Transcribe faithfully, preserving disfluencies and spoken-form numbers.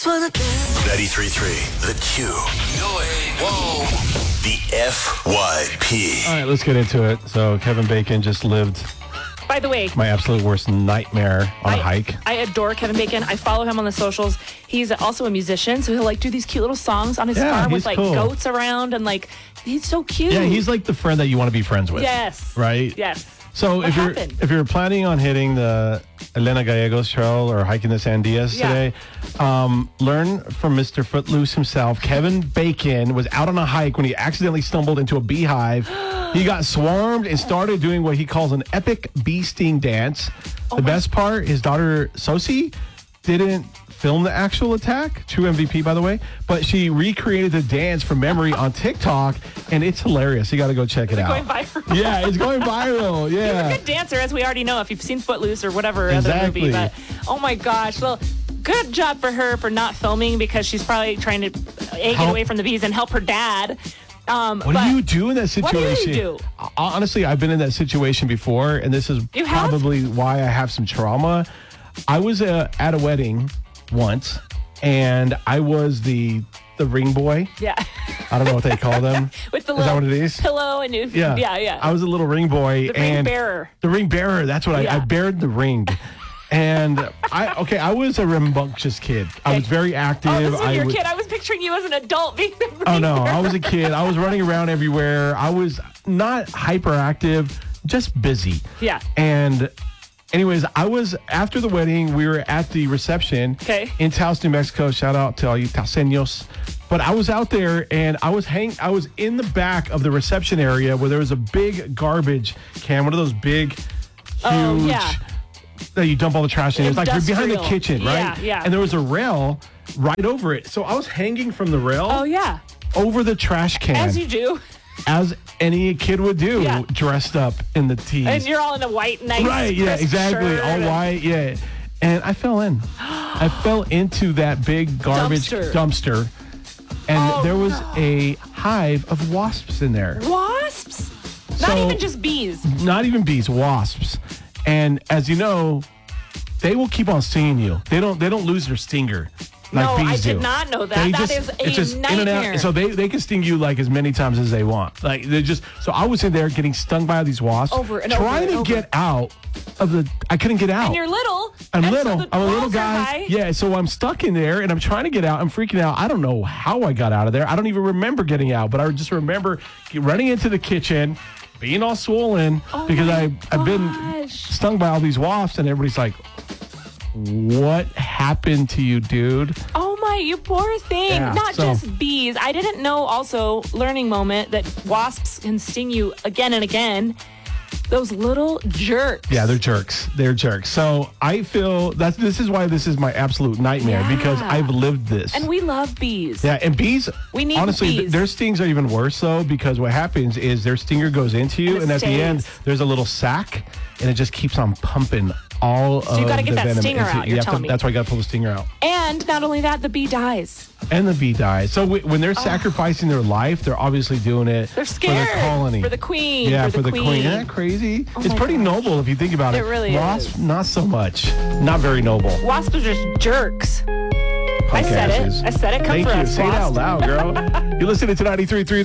ninety-three point three, The Q. No way. Whoa. The F Y P. All right, let's get into it. So Kevin Bacon just lived By the way, my absolute worst nightmare on I, a hike. I adore Kevin Bacon. I follow him on the socials. He's also a musician, so he'll like do these cute little songs on his Yeah, farm he's with like cool. goats around, and like he's so cute. Yeah, he's like the friend that you want to be friends with. yes, Right? yes. So What if you're happened? if you're planning on hitting the Elena Gallegos Trail or hiking the Sandias Yeah. today, um, learn from Mister Footloose himself. Kevin Bacon was out on a hike when he accidentally stumbled into a beehive. He got swarmed and started doing what he calls an epic bee sting dance. Oh the best part, his daughter Sosie didn't film the actual attack. True M V P, by the way. But she recreated the dance from memory on TikTok, and it's hilarious. You got to go check it Is it out. going viral? Yeah, it's going viral. Yeah. He's a good dancer, as we already know, if you've seen Footloose or whatever Exactly. other movie. But oh my gosh, well, good job for her for not filming, because she's probably trying to A, get How- away from the bees and help her dad. Um, What but do you do in that What do you situation? do? Uh, Honestly, I've been in that situation before, and this is You have? probably why I have some trauma. I was uh, at a wedding once, and I was the the ring boy. Yeah, I don't know what they call them. with the Is that little what it is? pillow and you, Yeah, yeah, yeah. I was a little ring boy, The ring and bearer. The ring bearer. That's what I, I Yeah. bared the ring. And I okay, I was a rambunctious kid. I was very active. Oh, this is I your would- kid. I was picturing you as an adult being the ring Oh no, bearer. I was a kid. I was running around everywhere. I was not hyperactive, just busy. Yeah. And anyways, I was after the wedding, we were at the reception Okay. in Taos, New Mexico. Shout out to all you Taoseños. But I was out there and I was hang I was in the back of the reception area where there was a big garbage can, one of those big, huge Oh, yeah. that you dump all the trash in. It's like you're behind the Industrial. kitchen, right? Yeah, yeah. And there was a rail right over it. So I was hanging from the rail Oh yeah, over the trash can, as you do, as any kid would do, Yeah. dressed up in the tees. and you're all in a white, nice, right, yeah, crisp exactly, shirt all and- white, yeah. And I fell in. I fell into that big garbage Dumpster. dumpster, and Oh, there was no. a hive of wasps in there. Wasps, not So- even just bees. Not even bees, wasps. And as you know, they will keep on stinging you. They don't. They don't lose their stinger. Like No, bees I did do. not know that. They That just- is a it's just in and out. nightmare. So they, they can sting you like as many times as they want. Like they just. So I was in there getting stung by these wasps, Over and over trying and to over. get out of the. I couldn't get out. And you're little. I'm and so little. the I'm a little walls are guy. high. Yeah, so I'm stuck in there and I'm trying to get out. I'm freaking out. I don't know how I got out of there. I don't even remember getting out, but I just remember running into the kitchen, being all swollen Oh because my I I've been gosh. stung by all these wasps, and everybody's like, "What happened to you, dude?" Oh my, you poor thing. Yeah, Not so- just bees. I didn't know also, learning moment, that wasps can sting you again and again. Those little jerks. Yeah, they're jerks. They're jerks. So I feel that this is why this is my absolute nightmare Yeah. because I've lived this. And we love bees. Yeah, and bees. We need honestly, th- bees. their stings are even worse though because what happens is their stinger goes into you, And it and, at the end stays. there's a little sac, and it just keeps on pumping all So you of gotta the get that venom stinger into- out, you you're have to- telling me. That's why you got to pull the stinger out, And not only that, the bee dies. and the bee dies. So w- when they're sacrificing their life, they're obviously doing it They're scared. for the colony, For the queen. Yeah, For the queen. Isn't that crazy? Oh it's my pretty gosh. noble if you think about it. It really Wasps, is. not so much. Not very noble. Wasps are just jerks. I said it. Podcasters. I said it. Come Thank for you. us, Say it out wasp. loud, girl. You're listening to ninety-three point three